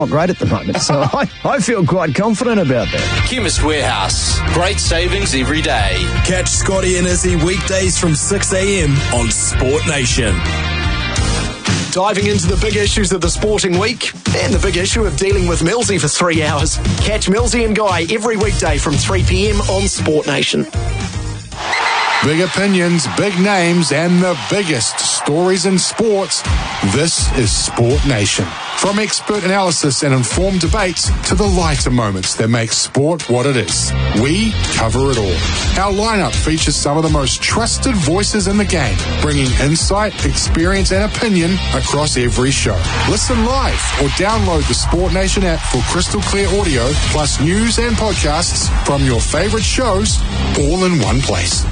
not great at the moment, so I feel quite confident about that. Chemist Warehouse. Great savings every day. Catch Scotty and Izzy weekdays from 6 a.m. on Sport Nation. Diving into the big issues of the sporting week and the big issue of dealing with Millsy for 3 hours. Catch Millsy and Guy every weekday from 3 p.m. on Sport Nation. Big opinions, big names, and the biggest stories in sports. This is Sport Nation. From expert analysis and informed debates to the lighter moments that make sport what it is, we cover it all. Our lineup features some of the most trusted voices in the game, bringing insight, experience, and opinion across every show. Listen live or download the Sport Nation app for crystal clear audio, plus news and podcasts from your favorite shows, all in one place.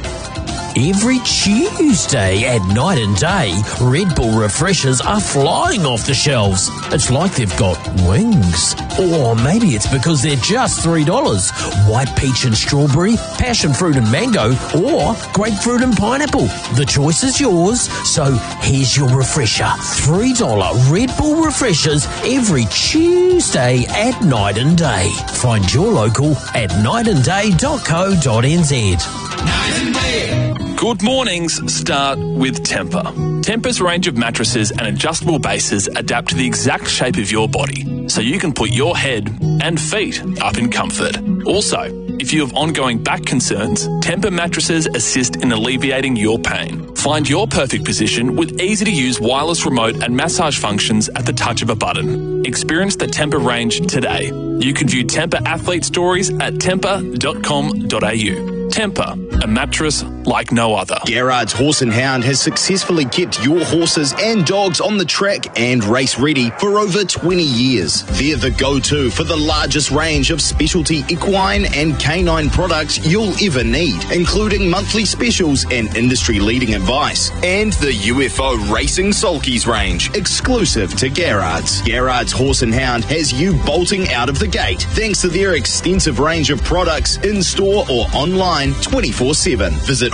Every Tuesday at Night and Day, Red Bull refreshers are flying off the shelves. It's like they've got wings. Or maybe it's because they're just $3. White peach and strawberry, passion fruit and mango, or grapefruit and pineapple. The choice is yours, so here's your refresher. $3 Red Bull refreshers every Tuesday at Night and Day. Find your local at nightandday.co.nz. Night and Day. Good mornings start with Tempur. Tempur's range of mattresses and adjustable bases adapt to the exact shape of your body, so you can put your head and feet up in comfort. Also, if you have ongoing back concerns, Tempur mattresses assist in alleviating your pain. Find your perfect position with easy-to-use wireless remote and massage functions at the touch of a button. Experience the Tempur range today. You can view Tempur athlete stories at tempur.com.au. Tempur, a mattress like no other. Garrard's Horse and Hound has successfully kept your horses and dogs on the track and race ready for over 20 years. They're the go-to for the largest range of specialty equine and canine products you'll ever need, including monthly specials and industry-leading advice. And the UFO Racing Sulkies range, exclusive to Garrard's. Garrard's Horse and Hound has you bolting out of the gate thanks to their extensive range of products in-store or online 24/7. Visit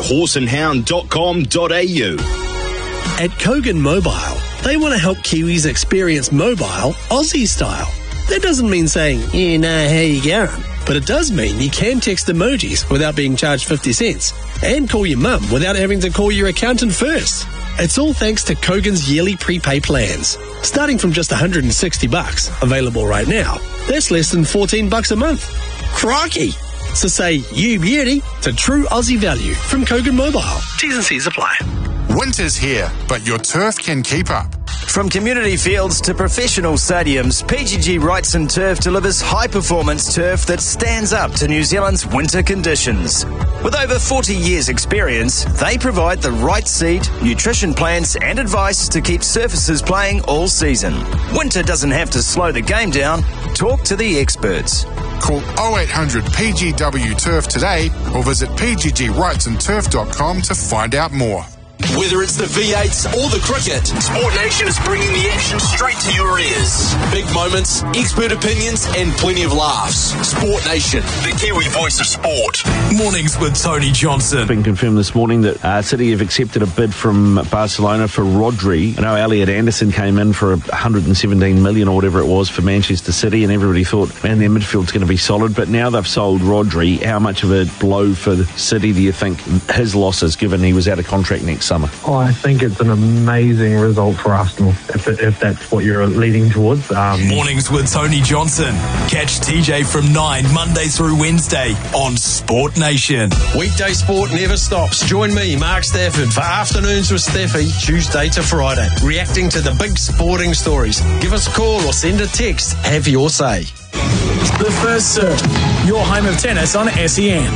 horseandhound.com.au. At Kogan Mobile, they want to help Kiwis experience mobile Aussie style. That doesn't mean saying, you know how you going, but it does mean you can text emojis without being charged 50 cents and call your mum without having to call your accountant first. It's all thanks to Kogan's yearly prepay plans. Starting from just $160, available right now, that's less than $14 a month. Crikey! So say you beauty to true Aussie value from Kogan Mobile. T's and C's apply. Winter's here, but your turf can keep up. From community fields to professional stadiums, PGG Wrightson Turf delivers high-performance turf that stands up to New Zealand's winter conditions. With over 40 years' experience, they provide the right seed, nutrition plans and advice to keep surfaces playing all season. Winter doesn't have to slow the game down. Talk to the experts. Call 0800 PGW Turf today or visit pggwrightsonturf.com to find out more. Whether it's the V8s or the cricket, Sport Nation is bringing the action straight to your ears. Big moments, expert opinions, and plenty of laughs. Sport Nation, the Kiwi voice of sport. Mornings with Tony Johnson. It's been confirmed this morning that City have accepted a bid from Barcelona for Rodri. I know Elliot Anderson came in for 117 million or whatever it was for Manchester City, and everybody thought, man, their midfield's going to be solid. But now they've sold Rodri. How much of a blow for City do you think his loss is, given he was out of contract next summer? Oh, I think it's an amazing result for Arsenal, if that's what you're leading towards. Mornings with Tony Johnson. Catch TJ from 9, Monday through Wednesday on Sport Nation. Weekday sport never stops. Join me, Mark Stafford, for Afternoons with Staffy, Tuesday to Friday, reacting to the big sporting stories. Give us a call or send a text. Have your say. The First Serve, your home of tennis on SEN.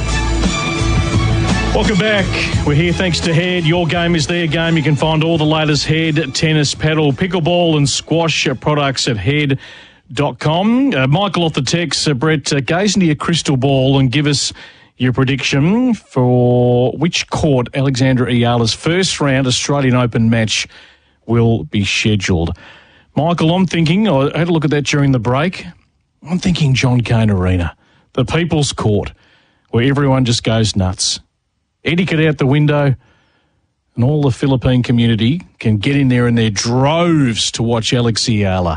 Welcome back. We're here thanks to Head. Your game is their game. You can find all the latest Head, tennis, paddle, pickleball and squash products at head.com. Michael off the text, Brett, gaze into your crystal ball and give us your prediction for which court Alexandra Eala's first round Australian Open match will be scheduled. Michael, I'm thinking, I had a look at that during the break, I'm thinking John Cain Arena, the People's Court, where everyone just goes nuts. Etiquette out the window, and all the Philippine community can get in there in their droves to watch Alex Eala.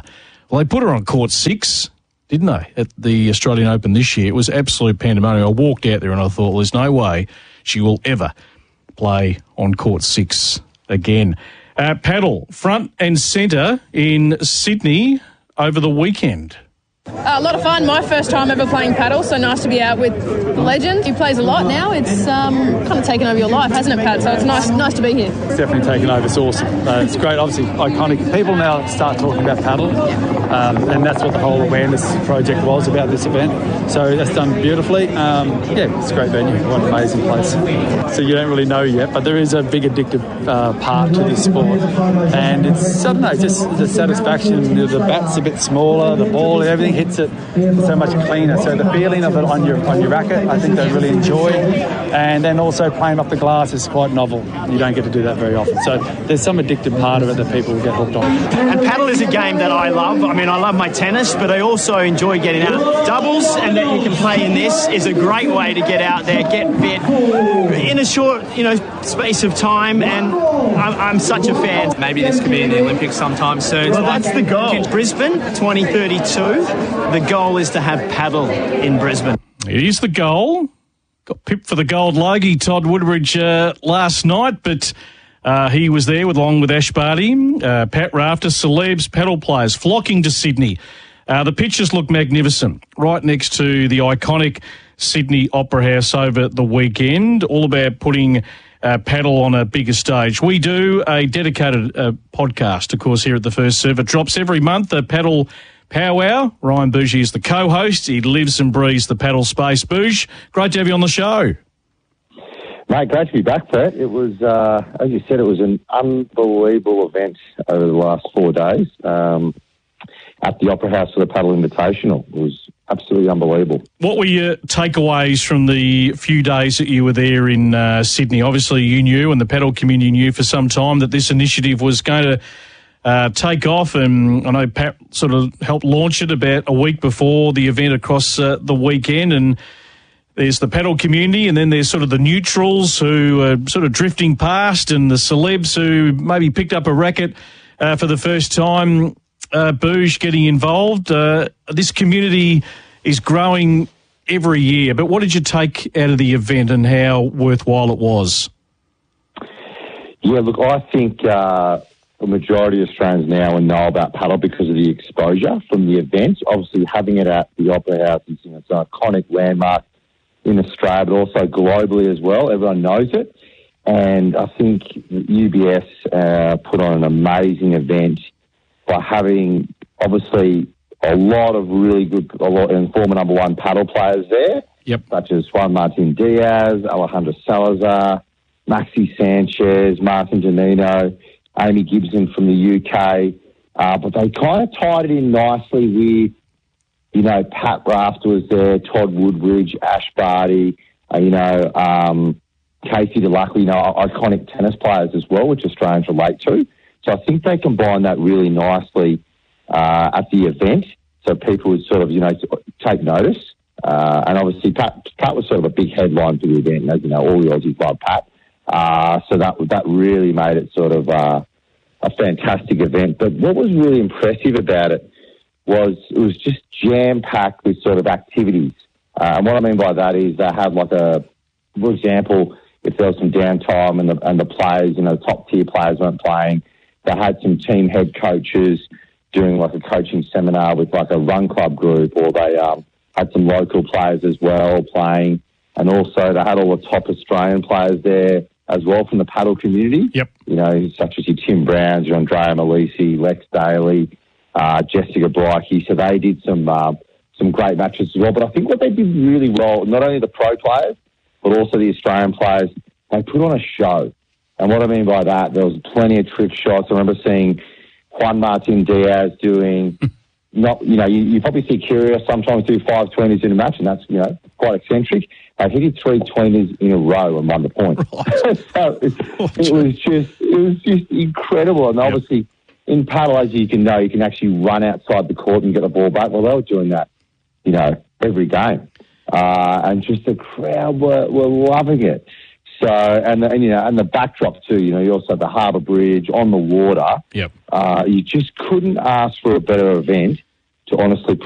Well, they put her on court 6, didn't they, at the Australian Open this year? It was absolute pandemonium. I walked out there and I thought, well, there's no way she will ever play on court 6 again. Paddle, front and centre in Sydney over the weekend. A lot of fun. My first time ever playing paddle, so nice to be out with the legend. He plays a lot now. It's kind of taken over your life, hasn't it, Pat? So it's nice to be here. It's definitely taken over. It's awesome. It's great. Obviously, iconic. People now start talking about paddle, and that's what the whole awareness project was about this event. So that's done beautifully. It's a great venue. What an amazing place. So you don't really know yet, but there is a big addictive part to this sport, and it's, I don't know, just the satisfaction. The bat's a bit smaller, the ball, everything hits it so much cleaner. So the feeling of it on your racket, I think they really enjoy. And then also playing off the glass is quite novel. You don't get to do that very often. So there's some addictive part of it that people get hooked on. And paddle is a game that I love. I mean, I love my tennis, but I also enjoy getting out. Doubles, and that you can play in this, is a great way to get out there, get fit in a short, space of time. And I'm such a fan. Maybe this could be in the Olympics sometime soon. Well, that's the goal. In Brisbane, 2032. The goal is to have paddle in Brisbane. It is the goal. Got pipped for the gold logie, Todd Woodbridge, last night, but he was there along with Ash Barty, Pat Rafter, celebs, paddle players flocking to Sydney. The pictures look magnificent, right next to the iconic Sydney Opera House over the weekend, all about putting paddle on a bigger stage. We do a dedicated podcast, of course, here at the First Serve. It drops every month, the Paddle Powwow. Ryan Bougie is the co-host. He lives and breathes the paddle space. Bouge, great to have you on the show. Mate, great to be back, Brett. It was, as you said, it was an unbelievable event over the last 4 days at the Opera House for the Paddle Invitational. It was absolutely unbelievable. What were your takeaways from the few days that you were there in Sydney? Obviously, you knew, and the paddle community knew for some time, that this initiative was going to take off, and I know Pat sort of helped launch it about a week before the event across the weekend. And there's the paddle community, and then there's sort of the neutrals who are sort of drifting past, and the celebs who maybe picked up a racket for the first time. Bouge getting involved. This community is growing every year, but what did you take out of the event and how worthwhile it was? Yeah, look, I think the majority of Australians now know about paddle because of the exposure from the event. Obviously, having it at the Opera House is it's an iconic landmark in Australia, but also globally as well. Everyone knows it. And I think UBS put on an amazing event by having, obviously, a lot of really good, and former number one paddle players there, such as Juan Martin Diaz, Alejandro Salazar, Maxi Sanchez, Martin Janino, Amy Gibson from the UK. But they kind of tied it in nicely with, Pat Rafter was there, Todd Woodbridge, Ash Barty, Casey DeLuckley, iconic tennis players as well, which Australians relate to. So I think they combined that really nicely at the event, so people would sort of, take notice. And obviously, Pat was sort of a big headline for the event. As you know, all the Aussies love Pat. So that really made it sort of a fantastic event. But what was really impressive about it was just jam-packed with sort of activities. And what I mean by that is they had for example, if there was some downtime and the players, the top-tier players weren't playing, they had some team head coaches doing a coaching seminar with a run club group, or they had some local players as well playing. And also they had all the top Australian players there as well from the paddle community. Such as your Tim Browns, your Andrea Malisi, Lex Daly, Jessica Bryke. So they did some great matches as well. But I think what they did really well, not only the pro players, but also the Australian players, they put on a show. And what I mean by that, there was plenty of trick shots. I remember seeing Juan Martin Diaz doing, you probably see Kyrgios sometimes do 520s in a match, and that's, quite eccentric. He did 320s in a row and won the point. Right. So it was just incredible. And obviously in paddle, as you can know, you can actually run outside the court and get the ball back. Well, they were doing that, every game. And just the crowd were loving it. So, and the backdrop too, you also have the Harbour Bridge on the water. Yep. You just couldn't ask for a better event to honestly